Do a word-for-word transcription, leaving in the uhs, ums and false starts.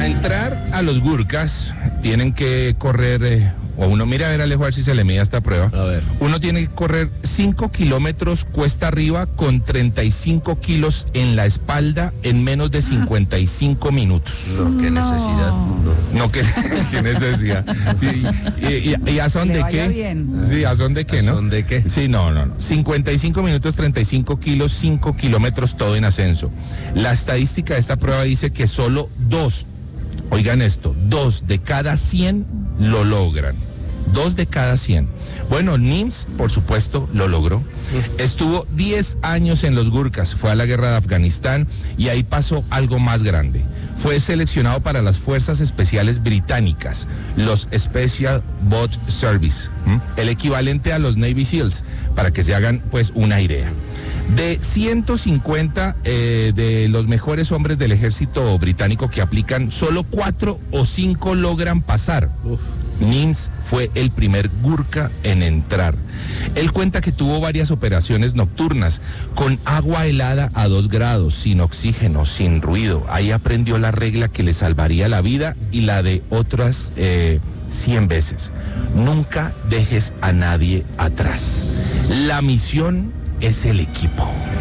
Para entrar a los Gurkhas tienen que correr, eh, o uno mira a ver Alejo a ver si se le mide esta prueba. A ver. Uno tiene que correr cinco kilómetros cuesta arriba con treinta y cinco kilos en la espalda en menos de cincuenta y cinco minutos. No, qué No. necesidad. No. No, qué, qué necesidad. Sí, y, y- y a son Le de vaya qué. bien. Sí, a son de qué, ¿A ¿no? son de qué? Sí, no, no, no. cincuenta y cinco minutos, treinta y cinco kilos, cinco kilómetros, todo en ascenso. La estadística de esta prueba dice que solo dos, oigan esto, dos de cada cien lo logran. Dos de cada cien. Bueno, Nims, por supuesto, lo logró. Estuvo diez años en los Gurkhas, fue a la guerra de Afganistán y ahí pasó algo más grande. Fue seleccionado para las Fuerzas Especiales Británicas, los Special Boat Service, ¿m? El equivalente a los Navy SEALs, para que se hagan pues una idea. De ciento cincuenta eh, de los mejores hombres del ejército británico que aplican, solo cuatro o cinco logran pasar. Uf. Nims fue el primer Gurkha en entrar. Él cuenta que tuvo varias operaciones nocturnas, con agua helada a dos grados, sin oxígeno, sin ruido. Ahí aprendió la regla que le salvaría la vida y la de otras eh, cien veces. Nunca dejes a nadie atrás. La misión es el equipo.